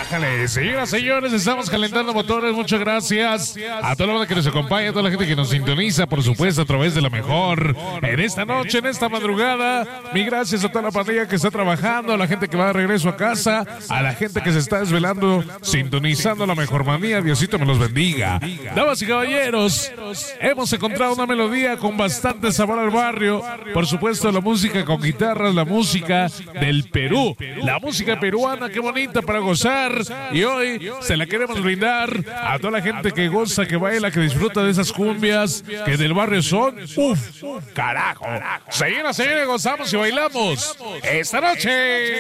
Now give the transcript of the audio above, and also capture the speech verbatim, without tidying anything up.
Bájale, señoras, señores, estamos calentando motores. Muchas gracias a toda la banda que nos acompaña, a toda la gente que nos sintoniza, por supuesto, a través de la mejor. En esta noche, en esta madrugada, mi gracias a toda la pandilla que está trabajando, a la gente que va de regreso a casa, a la gente que se está desvelando, sintonizando la mejor manía. Diosito me los bendiga. Damas y caballeros, hemos encontrado una melodía con bastante sabor al barrio. Por supuesto, la música con guitarras, la música del Perú, la música peruana, qué bonita para gozar. Y hoy se la queremos brindar a toda la gente que goza, que baila, que disfruta de esas cumbias que del barrio son. Uf, carajo. Señoras, señores, gozamos y bailamos esta noche.